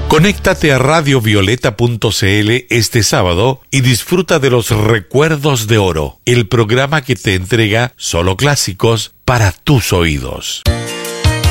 Conéctate a radiovioleta.cl este sábado y disfruta de los Recuerdos de Oro, el programa que te entrega solo clásicos para tus oídos.